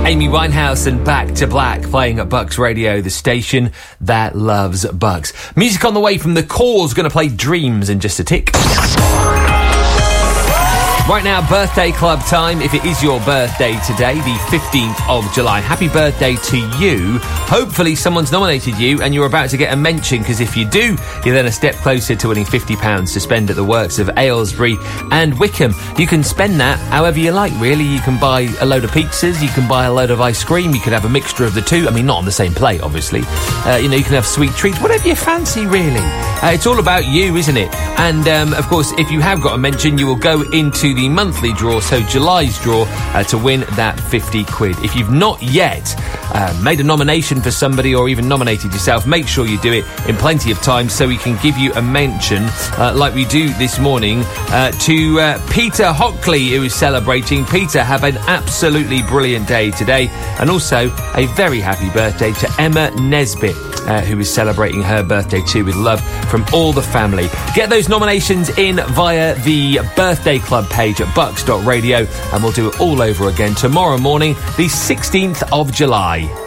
Amy Winehouse and Back to Black playing at Bucks Radio, the station that loves Bucks. Music on the way from The Cause, going to play Dreams in just a tick. Right now, birthday club time. If it is your birthday today, the 15th of July, happy birthday to you. Hopefully someone's nominated you and you're about to get a mention, because if you do, you're then a step closer to winning £50 to spend at the works of Aylesbury and Wickham. You can spend that however you like, really. You can buy a load of pizzas, you can buy a load of ice cream, you can have a mixture of the two. I mean, not on the same plate, obviously. You can have sweet treats, whatever you fancy, really. It's all about you, isn't it? And, of course, if you have got a mention, you will go into the monthly draw, so July's draw, to win that 50 quid. If you've not yet made a nomination for somebody or even nominated yourself, make sure you do it in plenty of time so we can give you a mention, like we do this morning, to Peter Hockley, who is celebrating. Peter, have an absolutely brilliant day today, and also a very happy birthday to Emma Nesbitt, who is celebrating her birthday too, with love from all the family. Get those nominations in via the birthday club page at bucks.radio, and we'll do it all over again tomorrow morning, the 16th of July.